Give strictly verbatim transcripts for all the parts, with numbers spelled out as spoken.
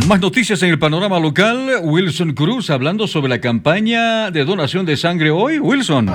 Más noticias en el panorama local. Wilson Cruz hablando sobre la campaña de donación de sangre hoy. Wilson.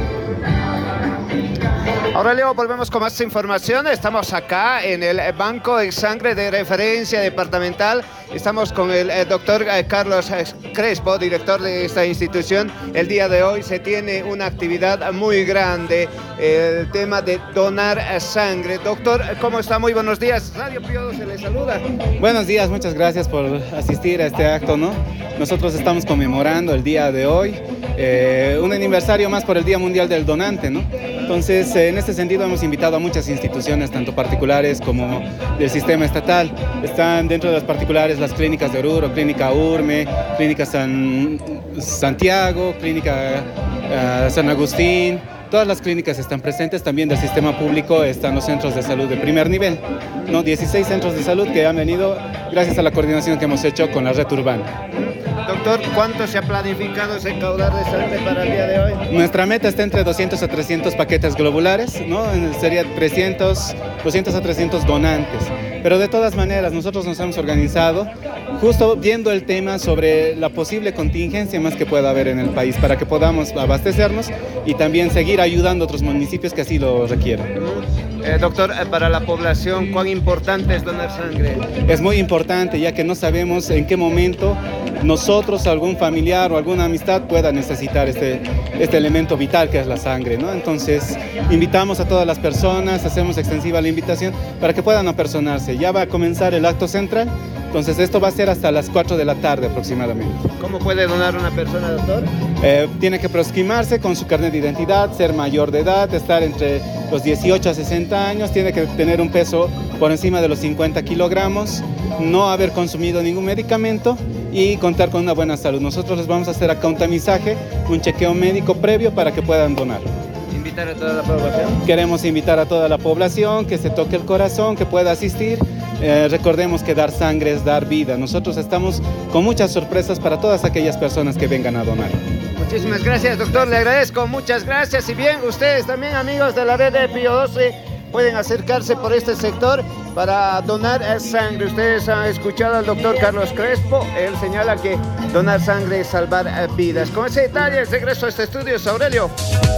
Aurelio, volvemos con más información. Estamos acá en el Banco de Sangre de Referencia Departamental. Estamos con el, el doctor eh, Carlos Crespo, director de esta institución. El día de hoy se tiene una actividad muy grande, eh, el tema de donar sangre. Doctor, ¿cómo está? Muy buenos días. Radio Pío doce le saluda. Buenos días, muchas gracias por asistir a este acto, ¿no? Nosotros estamos conmemorando el día de hoy, eh, un aniversario más por el Día Mundial del Donante, ¿no? Entonces, eh, en este sentido hemos invitado a muchas instituciones, tanto particulares como del sistema estatal. Están dentro de las particulares las clínicas de Oruro, Clínica Urme, Clínica San Santiago, Clínica uh, San Agustín. Todas las clínicas están presentes, también del sistema público están los centros de salud de primer nivel, ¿no? dieciséis centros de salud que han venido gracias a la coordinación que hemos hecho con la red urbana. Doctor, ¿cuánto se ha planificado ese caudal de sangre para el día de hoy? Nuestra meta está entre doscientos a trescientos paquetes globulares, ¿no? Sería trescientos, doscientos a trescientos donantes. Pero de todas maneras, nosotros nos hemos organizado justo viendo el tema sobre la posible contingencia más que pueda haber en el país para que podamos abastecernos y también seguir ayudando a otros municipios que así lo requieran. Eh, doctor, eh, para la población, ¿cuán importante es donar sangre? Es muy importante, ya que no sabemos en qué momento nosotros, algún familiar o alguna amistad pueda necesitar este, este elemento vital que es la sangre, ¿no? Entonces, invitamos a todas las personas, hacemos extensiva la invitación para que puedan apersonarse. Ya va a comenzar el acto central, entonces esto va a ser hasta las cuatro de la tarde aproximadamente. ¿Cómo puede donar una persona, doctor? Eh, tiene que proscrimarse con su carnet de identidad, ser mayor de edad, estar entre los dieciocho a sesenta años, tiene que tener un peso por encima de los cincuenta kilogramos, no haber consumido ningún medicamento y contar con una buena salud. Nosotros les vamos a hacer acá un tamizaje, un chequeo médico previo para que puedan donar. ¿Invitar a toda la población? Queremos invitar a toda la población que se toque el corazón, que pueda asistir. Eh, recordemos que dar sangre es dar vida. Nosotros estamos con muchas sorpresas para todas aquellas personas que vengan a donar. Muchísimas gracias, doctor, le agradezco, muchas gracias. Y bien, ustedes también, amigos de la red de Pío doce, pueden acercarse por este sector para donar sangre. Ustedes han escuchado al doctor Carlos Crespo, él señala que donar sangre es salvar vidas. Con ese detalle, regreso a este estudio, Aurelio.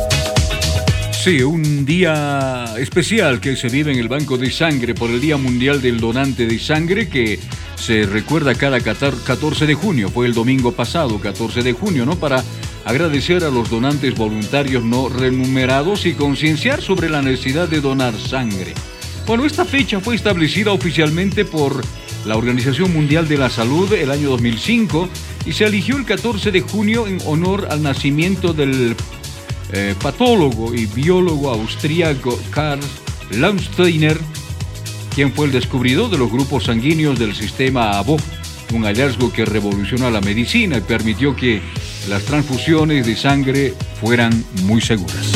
Sí, un día especial que se vive en el Banco de Sangre por el Día Mundial del Donante de Sangre, que se recuerda cada catorce de junio, fue el domingo pasado, catorce de junio, ¿no? Para agradecer a los donantes voluntarios no remunerados y concienciar sobre la necesidad de donar sangre. Bueno, esta fecha fue establecida oficialmente por la Organización Mundial de la Salud el año dos mil cinco y se eligió el catorce de junio en honor al nacimiento del Eh, patólogo y biólogo austríaco Karl Landsteiner, quien fue el descubridor de los grupos sanguíneos del sistema A B O, un hallazgo que revolucionó la medicina y permitió que las transfusiones de sangre fueran muy seguras.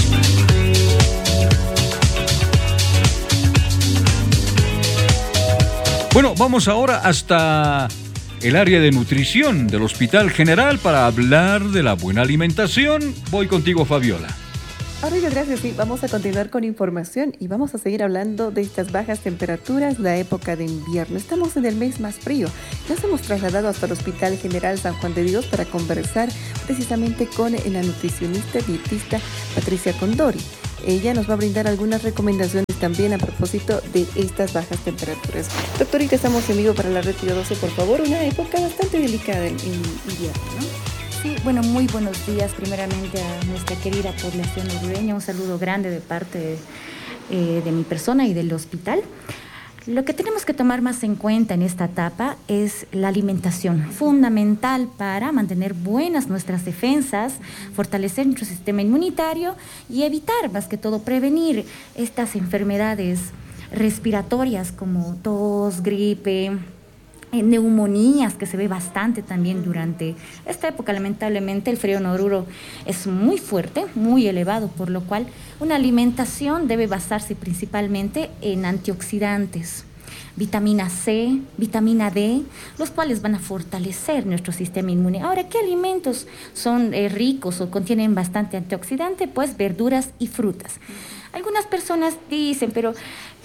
Bueno, vamos ahora hasta el área de nutrición del Hospital General para hablar de la buena alimentación. Voy contigo, Fabiola. Aurelio, gracias. Sí, vamos a continuar con información y vamos a seguir hablando de estas bajas temperaturas, la época de invierno. Estamos en el mes más frío. Nos hemos trasladado hasta el Hospital General San Juan de Dios para conversar precisamente con la nutricionista dietista Patricia Condori. Ella nos va a brindar algunas recomendaciones también a propósito de estas bajas temperaturas. Doctorita, estamos en vivo para la red Pío doce, por favor, una época bastante delicada en, en invierno, ¿no? Sí, bueno, muy buenos días primeramente a nuestra querida población hondureña. Un saludo grande de parte eh, de mi persona y del hospital. Lo que tenemos que tomar más en cuenta en esta etapa es la alimentación, fundamental para mantener buenas nuestras defensas, fortalecer nuestro sistema inmunitario y evitar, más que todo, prevenir estas enfermedades respiratorias como tos, gripe, neumonías, que se ve bastante también durante esta época. Lamentablemente el frío en Oruro es muy fuerte, muy elevado, por lo cual una alimentación debe basarse principalmente en antioxidantes, vitamina C, vitamina D, los cuales van a fortalecer nuestro sistema inmune. Ahora, ¿qué alimentos son eh, ricos o contienen bastante antioxidante? Pues verduras y frutas. Algunas personas dicen, pero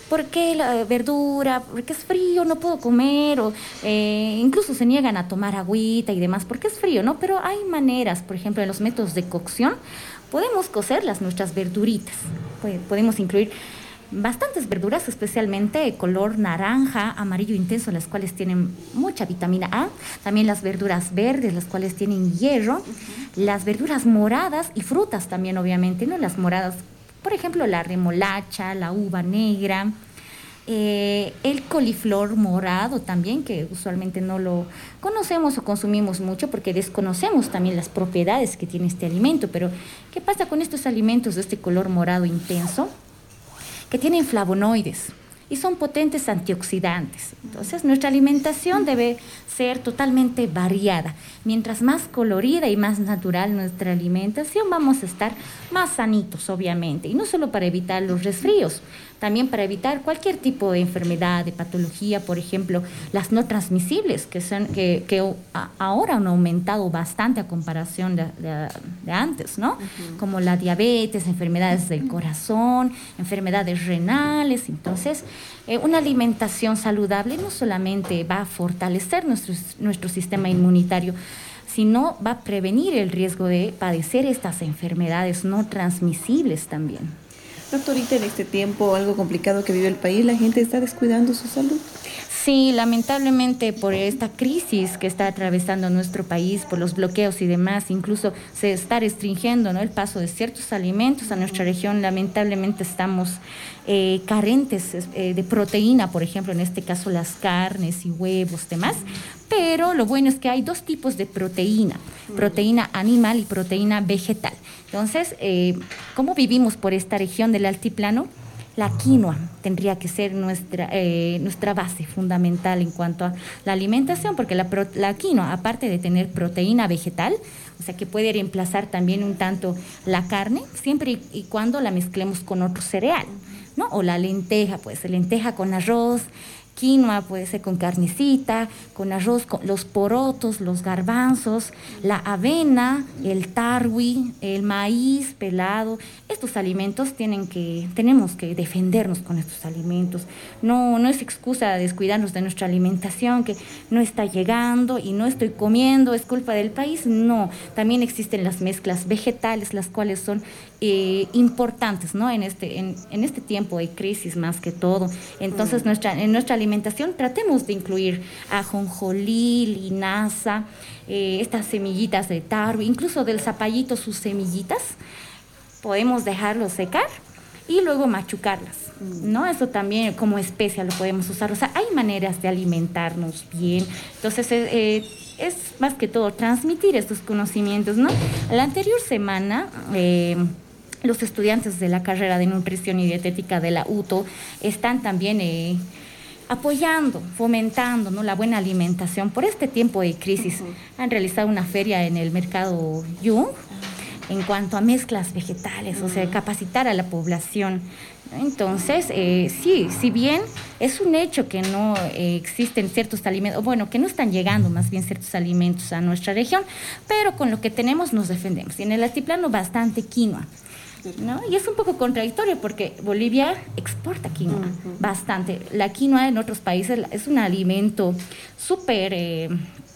¿por qué la verdura? Porque es frío, no puedo comer, o eh, incluso se niegan a tomar agüita y demás, porque es frío, ¿no? Pero hay maneras, por ejemplo, en los métodos de cocción, podemos cocerlas nuestras verduritas, podemos incluir bastantes verduras, especialmente de color naranja, amarillo intenso, las cuales tienen mucha vitamina A, también las verduras verdes, las cuales tienen hierro, uh-huh. las verduras moradas y frutas también, obviamente, ¿no? Las moradas, por ejemplo, la remolacha, la uva negra, eh, el coliflor morado también, que usualmente no lo conocemos o consumimos mucho porque desconocemos también las propiedades que tiene este alimento. Pero, ¿qué pasa con estos alimentos de este color morado intenso? Que tienen flavonoides y son potentes antioxidantes. Entonces, nuestra alimentación debe ser totalmente variada. Mientras más colorida y más natural nuestra alimentación, vamos a estar más sanitos, obviamente. Y no solo para evitar los resfríos, también para evitar cualquier tipo de enfermedad, de patología, por ejemplo, las no transmisibles, que, son, que, que a, ahora han aumentado bastante a comparación de, de, de antes, ¿no? Uh-huh. Como la diabetes, enfermedades del corazón, enfermedades renales. Entonces, eh, una alimentación saludable no solamente va a fortalecer nuestro, nuestro sistema inmunitario, sino va a prevenir el riesgo de padecer estas enfermedades no transmisibles también. Doctorita, en este tiempo algo complicado que vive el país, ¿la gente está descuidando su salud? Sí, lamentablemente por esta crisis que está atravesando nuestro país, por los bloqueos y demás, incluso se está restringiendo, ¿no?, el paso de ciertos alimentos a nuestra región. Lamentablemente estamos eh, carentes eh, de proteína, por ejemplo, en este caso las carnes y huevos, demás. Pero lo bueno es que hay dos tipos de proteína, proteína animal y proteína vegetal. Entonces, eh, ¿cómo vivimos por esta región del altiplano? La quinoa tendría que ser nuestra, eh, nuestra base fundamental en cuanto a la alimentación, porque la, pro, la quinoa, aparte de tener proteína vegetal, o sea que puede reemplazar también un tanto la carne, siempre y, y cuando la mezclemos con otro cereal, ¿no? O la lenteja, pues lenteja con arroz. Quinoa puede ser con carnecita, con arroz, con los porotos, los garbanzos, la avena, el tarwi, el maíz pelado. Estos alimentos tienen que, tenemos que defendernos con estos alimentos. No, no es excusa de descuidarnos de nuestra alimentación, que no está llegando y no estoy comiendo, es culpa del país. No, también existen las mezclas vegetales, las cuales son eh, importantes, ¿no? En este, en, en este tiempo de crisis más que todo. Entonces, mm. nuestra, en nuestra alimentación alimentación tratemos de incluir ajonjolí, linaza, eh, estas semillitas de tarwi, incluso del zapallito sus semillitas, podemos dejarlo secar y luego machucarlas, ¿no? Eso también como especia lo podemos usar. O sea, hay maneras de alimentarnos bien. Entonces, eh, es más que todo transmitir estos conocimientos, ¿no? La anterior semana, eh, los estudiantes de la carrera de nutrición y dietética de la U T O están también eh, apoyando, fomentando, ¿no?, la buena alimentación por este tiempo de crisis. Uh-huh. Han realizado una feria en el mercado Jung en cuanto a mezclas vegetales, uh-huh. o sea, capacitar a la población. Entonces, eh, sí, si bien es un hecho que no eh, existen ciertos alimentos, bueno, que no están llegando más bien ciertos alimentos a nuestra región, pero con lo que tenemos nos defendemos. Y en el altiplano bastante quinoa, ¿no? Y es un poco contradictorio porque Bolivia exporta quinoa, uh-huh. bastante. La quinoa en otros países es un alimento súper, eh,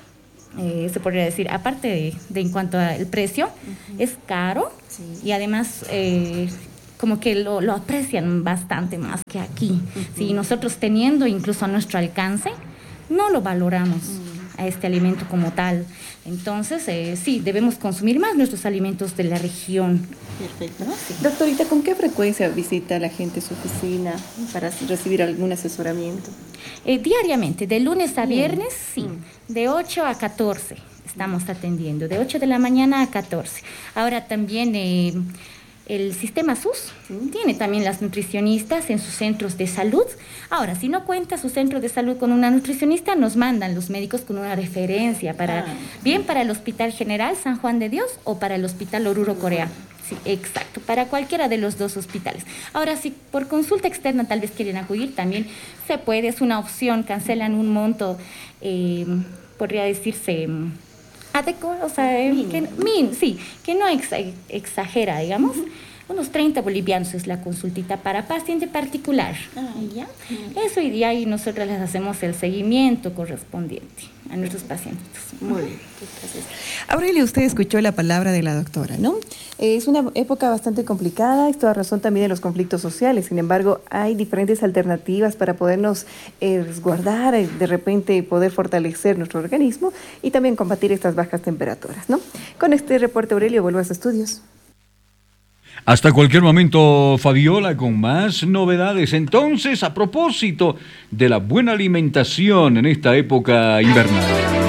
eh, se podría decir, aparte de, de en cuanto al precio, uh-huh. es caro, sí. y además eh, como que lo, lo aprecian bastante más que aquí. Uh-huh. Sí, nosotros teniendo incluso a nuestro alcance, no lo valoramos. Uh-huh. a este alimento como tal. Entonces, eh, sí, debemos consumir más nuestros alimentos de la región. Perfecto. ¿No? Sí. Doctorita, ¿con qué frecuencia visita la gente su oficina para recibir algún asesoramiento? Eh, diariamente, de lunes a viernes, sí, mm. de ocho a catorce estamos atendiendo, de ocho de la mañana a catorce. Ahora también... Eh, El sistema S U S tiene también las nutricionistas en sus centros de salud. Ahora, si no cuenta su centro de salud con una nutricionista, nos mandan los médicos con una referencia, para, ah. bien para el Hospital General San Juan de Dios o para el Hospital Oruro Corea. Sí, exacto, para cualquiera de los dos hospitales. Ahora, si por consulta externa tal vez quieren acudir, también se puede, es una opción, cancelan un monto, eh, podría decirse... adecuado, o sea, min. Que, min, sí, que no ex, exagera, digamos. Uh-huh. unos treinta bolivianos es la consultita para paciente particular. Ah, ¿ya? Eso y de ahí nosotros les hacemos el seguimiento correspondiente a nuestros pacientes. Muy bien. Gracias. Aurelio, usted escuchó la palabra de la doctora, ¿no? Es una época bastante complicada, esto a razón también de los conflictos sociales. Sin embargo, hay diferentes alternativas para podernos eh, resguardar, eh, de repente poder fortalecer nuestro organismo y también combatir estas bajas temperaturas, ¿no? Con este reporte, Aurelio, vuelvo a sus estudios. Hasta cualquier momento, Fabiola, con más novedades. Entonces, a propósito de la buena alimentación en esta época invernal.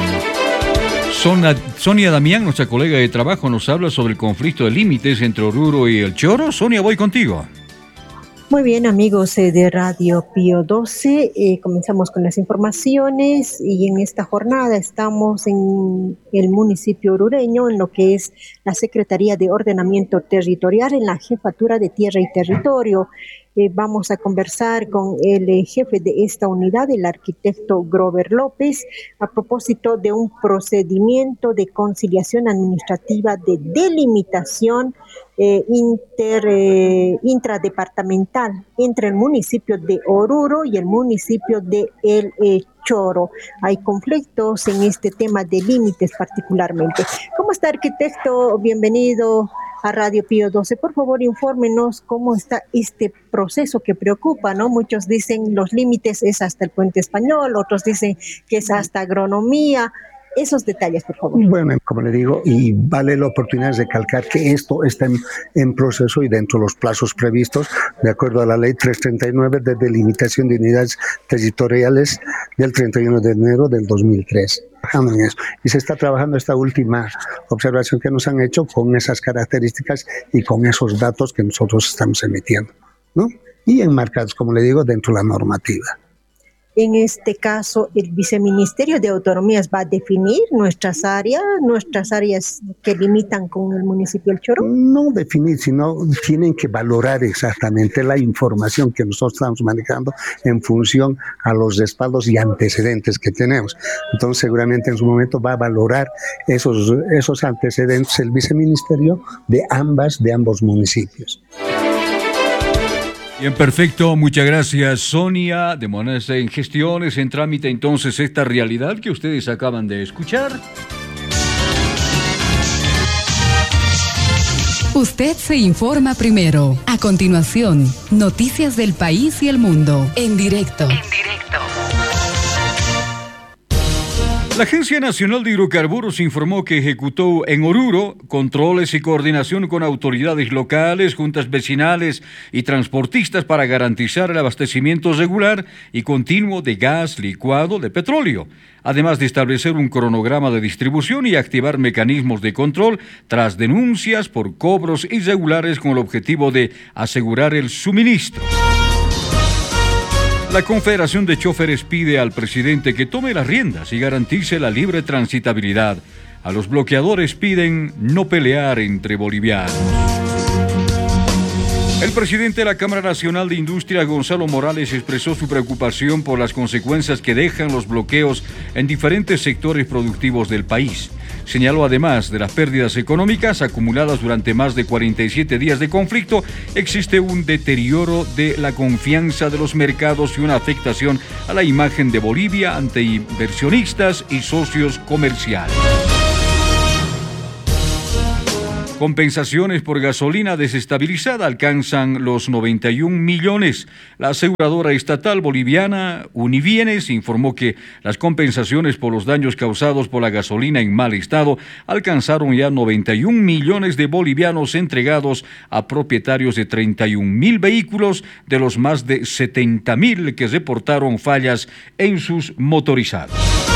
Sonia Damián, nuestra colega de trabajo, nos habla sobre el conflicto de límites entre Oruro y el Choro. Sonia, voy contigo. Muy bien, amigos eh, de Radio Pío doce, eh, comenzamos con las informaciones y en esta jornada estamos en el municipio orureño, en lo que es la Secretaría de Ordenamiento Territorial, en la Jefatura de Tierra y Territorio. Eh, vamos a conversar con el eh, jefe de esta unidad, el arquitecto Grover López, a propósito de un procedimiento de conciliación administrativa de delimitación eh, inter, eh, intradepartamental entre el municipio de Oruro y el municipio de El eh, Choro. Hay conflictos en este tema de límites particularmente. ¿Cómo está, arquitecto? Bienvenido a Radio Pío doce. Por favor, infórmenos cómo está este proceso que preocupa, ¿no? Muchos dicen los límites es hasta el puente español, otros dicen que es hasta agronomía. Esos detalles, por favor. Bueno, como le digo, y vale la oportunidad de recalcar que esto está en, en proceso y dentro de los plazos previstos, de acuerdo a la ley trescientos treinta y nueve de delimitación de unidades territoriales del treinta y uno de enero del dos mil tres. Trabajando en eso. Y se está trabajando esta última observación que nos han hecho con esas características y con esos datos que nosotros estamos emitiendo, ¿no? Y enmarcados, como le digo, dentro de la normativa. En este caso, el Viceministerio de Autonomías va a definir nuestras áreas, nuestras áreas que limitan con el municipio del Choro. No definir, sino tienen que valorar exactamente la información que nosotros estamos manejando en función a los respaldos y antecedentes que tenemos. Entonces, seguramente en su momento va a valorar esos, esos antecedentes el Viceministerio de ambas, de ambos municipios. Bien, perfecto. Muchas gracias, Sonia. De Monedas en Gestiones, en trámite entonces esta realidad que ustedes acaban de escuchar. Usted se informa primero. A continuación, noticias del país y el mundo. En directo. En directo. La Agencia Nacional de Hidrocarburos informó que ejecutó en Oruro controles y coordinación con autoridades locales, juntas vecinales y transportistas para garantizar el abastecimiento regular y continuo de gas licuado de petróleo, además de establecer un cronograma de distribución y activar mecanismos de control tras denuncias por cobros irregulares con el objetivo de asegurar el suministro. La Confederación de Choferes pide al presidente que tome las riendas y garantice la libre transitabilidad. A los bloqueadores piden no pelear entre bolivianos. El presidente de la Cámara Nacional de Industria, Gonzalo Morales, expresó su preocupación por las consecuencias que dejan los bloqueos en diferentes sectores productivos del país. Señaló además de las pérdidas económicas acumuladas durante más de cuarenta y siete días de conflicto, existe un deterioro de la confianza de los mercados y una afectación a la imagen de Bolivia ante inversionistas y socios comerciales. Compensaciones por gasolina desestabilizada alcanzan los noventa y un millones. La aseguradora estatal boliviana Unibienes informó que las compensaciones por los daños causados por la gasolina en mal estado alcanzaron ya noventa y un millones de bolivianos entregados a propietarios de treinta y un mil vehículos de los más de setenta mil que reportaron fallas en sus motorizados.